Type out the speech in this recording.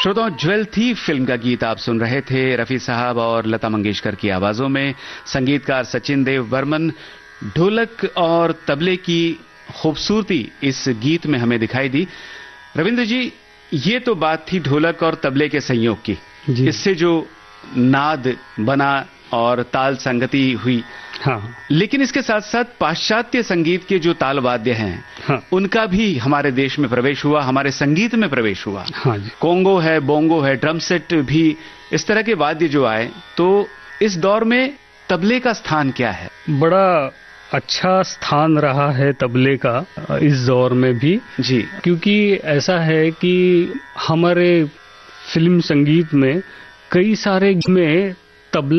श्रोताओं, ज्वेल थी फिल्म का गीत आप सुन रहे थे। रफी साहब और लता मंगेशकर की आवाजों में संगीतकार सचिन देव बर्मन, ढोलक और तबले की खूबसूरती इस गीत में हमें दिखाई दी। रविंद्र जी, ये तो बात थी ढोलक और तबले के संयोग की, इससे जो नाद बना और ताल संगति हुई। हाँ। लेकिन इसके साथ साथ पाश्चात्य संगीत के जो ताल वाद्य हैं, हाँ। उनका भी हमारे देश में प्रवेश हुआ, हमारे संगीत में प्रवेश हुआ। हाँ जी। कोंगो है, बोंगो है, ड्रम सेट भी, इस तरह के वाद्य जो आए, तो इस दौर में तबले का स्थान क्या है? बड़ा अच्छा स्थान रहा है तबले का इस दौर में भी जी, क्योंकि ऐसा है कि हमारे फिल्म संगीत में कई सारे में तबला